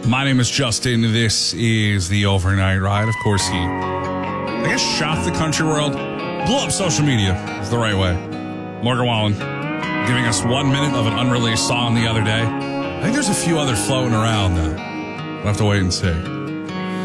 My name is Justin. This is the Overnight Ride. Of course, he, I guess, shocked the country world. Blew up social media is the right way. Morgan Wallen giving us 1 minute of an unreleased song the other day. I think there's a few other floating around, though. We'll have to wait and see.